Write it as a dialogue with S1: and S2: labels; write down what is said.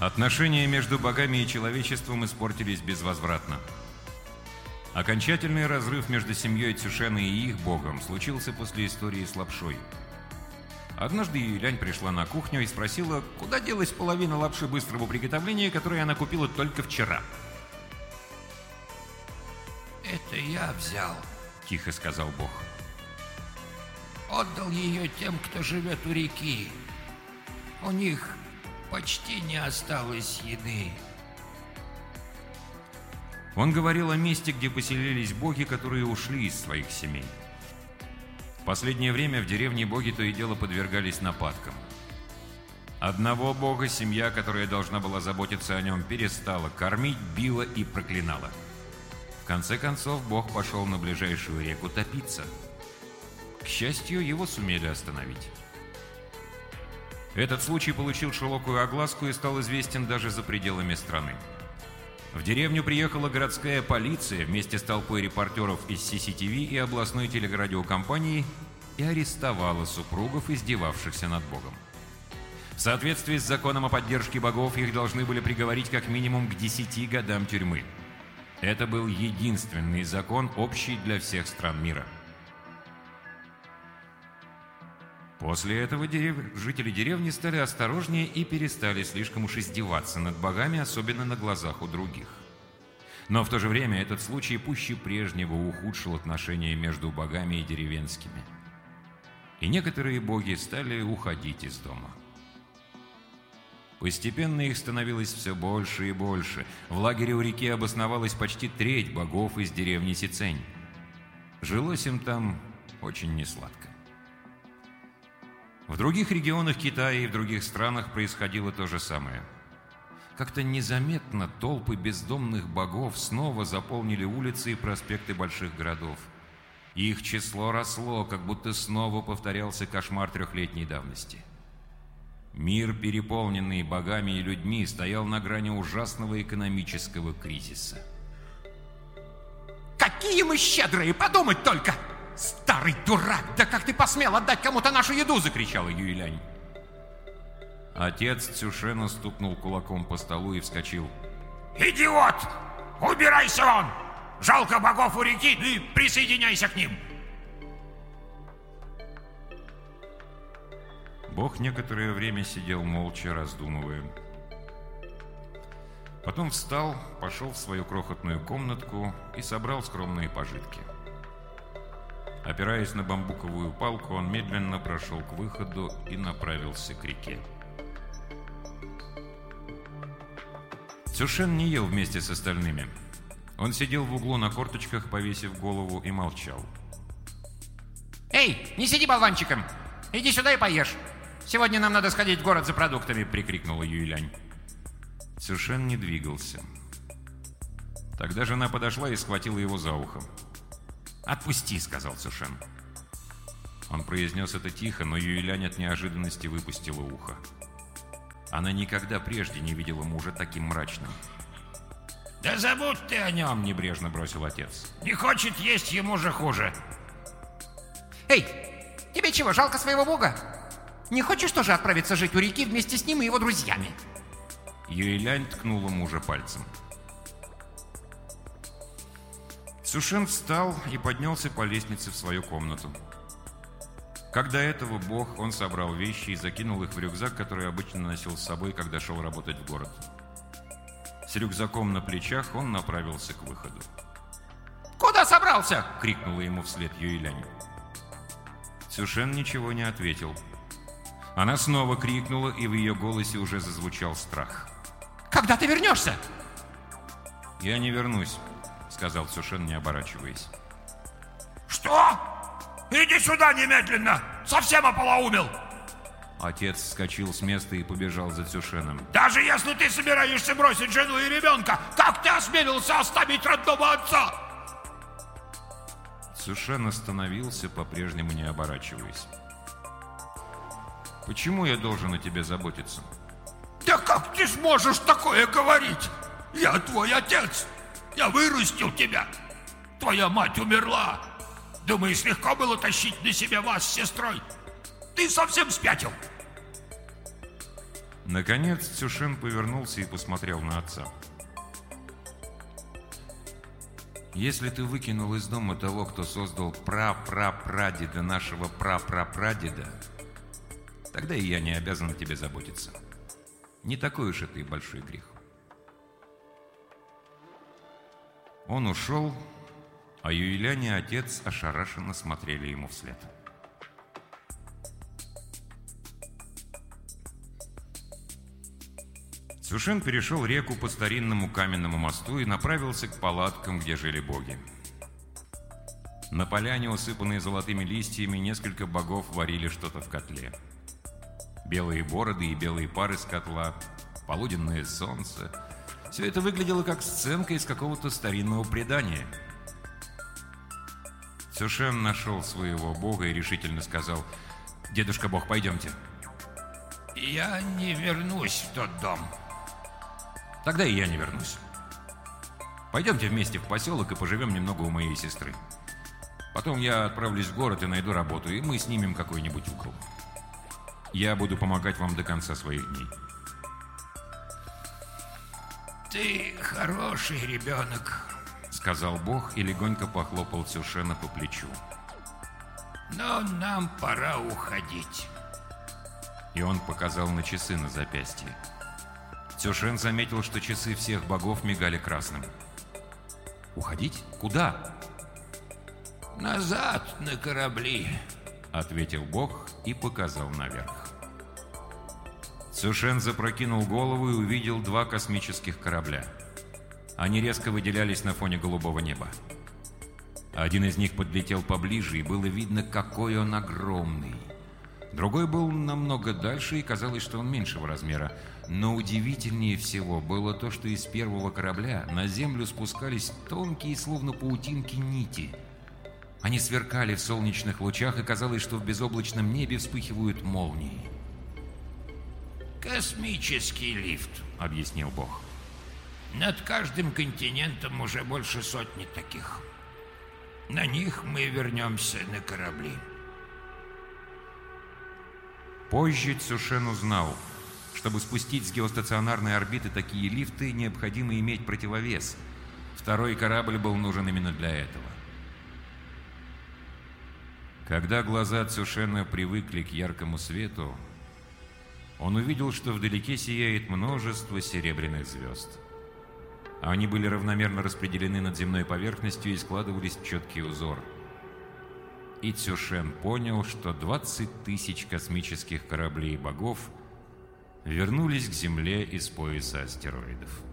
S1: Отношения между богами и человечеством испортились безвозвратно. Окончательный разрыв между семьей Цюшена и их богом случился после истории с лапшой. Однажды Юйлянь пришла на кухню и спросила, куда делась половина лапши быстрого приготовления, которую она купила только вчера.
S2: «Это я взял»,
S1: — тихо сказал бог.
S2: «Отдал ее тем, кто живет у реки. У них почти не осталось еды».
S1: Он говорил о месте, где поселились боги, которые ушли из своих семей. В последнее время в деревне боги то и дело подвергались нападкам. Одного бога семья, которая должна была заботиться о нем, перестала кормить, била и проклинала. В конце концов, бог пошел на ближайшую реку топиться. К счастью, его сумели остановить. Этот случай получил широкую огласку и стал известен даже за пределами страны. В деревню приехала городская полиция вместе с толпой репортеров из CCTV и областной телерадиокомпании и арестовала супругов, издевавшихся над Богом. В соответствии с законом о поддержке богов, их должны были приговорить как минимум к 10 годам тюрьмы. Это был единственный закон, общий для всех стран мира. После этого жители деревни стали осторожнее и перестали слишком уж издеваться над богами, особенно на глазах у других. Но в то же время этот случай пуще прежнего ухудшил отношения между богами и деревенскими. И некоторые боги стали уходить из дома. Постепенно их становилось все больше и больше. В лагере у реки обосновалась почти треть богов из деревни Сицень. Жилось им там очень несладко. В других регионах Китая и в других странах происходило то же самое. Как-то незаметно толпы бездомных богов снова заполнили улицы и проспекты больших городов. Их число росло, как будто снова повторялся кошмар 3-летней давности. Мир, переполненный богами и людьми, стоял на грани ужасного экономического кризиса.
S3: «Какие мы щедрые, подумать только! Старый дурак! Да как ты посмел отдать кому-то нашу еду!» — закричала Юйлянь.
S1: Отец Цюшена стукнул кулаком по столу и вскочил.
S4: «Идиот! Убирайся вон! Жалко богов у реки, и присоединяйся к ним!»
S1: Бог некоторое время сидел молча, раздумывая. Потом встал, пошел в свою крохотную комнатку и собрал скромные пожитки. Опираясь на бамбуковую палку, он медленно прошел к выходу и направился к реке. Цюшен не ел вместе с остальными. Он сидел в углу на корточках, повесив голову, и молчал.
S3: «Эй, не сиди болванчиком! Иди сюда и поешь! Сегодня нам надо сходить в город за продуктами!» — прикрикнула Юйлянь.
S1: Цюшен не двигался. Тогда жена подошла и схватила его за ухо. «Отпусти!» — сказал Цюшен. Он произнес это тихо, но Юйлянь от неожиданности выпустила ухо. Она никогда прежде не видела мужа таким мрачным.
S4: «Да забудь ты о нем!»
S1: — небрежно бросил отец.
S4: «Не хочет есть, ему же хуже!»
S3: «Эй, тебе чего, жалко своего бога? Не хочешь тоже отправиться жить у реки вместе с ним и его друзьями?»
S1: Юйлянь ткнула мужа пальцем. Цюшен встал и поднялся по лестнице в свою комнату. Как до этого бог, он собрал вещи и закинул их в рюкзак, который обычно носил с собой, когда шел работать в город. С рюкзаком на плечах он направился к выходу.
S3: «Куда собрался?»
S1: — крикнула ему вслед Юйлянь. Цюшен ничего не ответил. Она снова крикнула, и в ее голосе уже зазвучал страх.
S3: «Когда ты вернешься?»
S1: «Я не вернусь», — сказал Цюшен, не оборачиваясь.
S4: «Что? Иди сюда немедленно! Совсем ополоумел!»
S1: Отец вскочил с места и побежал за Цюшеном.
S4: «Даже если ты собираешься бросить жену и ребенка, как ты осмелился оставить родного отца?»
S1: Цюшен остановился, по-прежнему не оборачиваясь. «Почему я должен о тебе заботиться?»
S4: «Да как ты сможешь такое говорить? Я твой отец! Я вырастил тебя! Твоя мать умерла! Думаешь, легко было тащить на себе вас с сестрой? Ты совсем спятил!»
S1: Наконец Цюшен повернулся и посмотрел на отца. «Если ты выкинул из дома того, кто создал прапрапрадеда нашего прапрапрадеда, тогда и я не обязан о тебе заботиться. Не такой уж это и большой грех». Он ушел, а Юйлян и отец ошарашенно смотрели ему вслед. Цюшен перешел реку по старинному каменному мосту и направился к палаткам, где жили боги. На поляне, усыпанной золотыми листьями, несколько богов варили что-то в котле. Белые бороды и белые пары с котла, полуденное солнце — все это выглядело как сценка из какого-то старинного предания. Цюшен нашел своего бога и решительно сказал: «Дедушка Бог, пойдемте».
S2: Я не вернусь в тот дом.
S1: Тогда и я не вернусь. Пойдемте вместе в поселок и поживем немного у моей сестры. Потом я отправлюсь в город и найду работу, и мы снимем какой-нибудь угол. Я буду помогать вам до конца своих дней.
S2: Ты хороший ребенок,
S1: Сказал Бог и легонько похлопал Цюшена по плечу.
S2: но нам пора уходить.
S1: И он показал на часы на запястье. Цюшен заметил, что часы всех богов мигали красным. «Уходить? Куда?»
S2: Назад на корабли.
S1: — ответил Бог и показал наверх. Цюшен запрокинул голову и увидел 2 космических корабля. Они резко выделялись на фоне голубого неба. Один из них подлетел поближе, и было видно, какой он огромный. Другой был намного дальше, и казалось, что он меньшего размера. Но удивительнее всего было то, что из первого корабля на землю спускались тонкие, словно паутинки, нити. Они сверкали в солнечных лучах, и казалось, что в безоблачном небе вспыхивают молнии.
S2: Космический лифт.
S1: — объяснил Бог.
S2: Над каждым континентом уже больше сотни таких. На них мы вернемся на корабли.
S1: Позже Цюшен узнал, чтобы спустить с геостационарной орбиты такие лифты, необходимо иметь противовес. Второй корабль был нужен именно для этого. Когда глаза Цюшена привыкли к яркому свету, он увидел, что вдалеке сияет множество серебряных звезд. Они были равномерно распределены над земной поверхностью и складывались в четкий узор. И Цюшен понял, что 20 тысяч космических кораблей богов вернулись к Земле из пояса астероидов.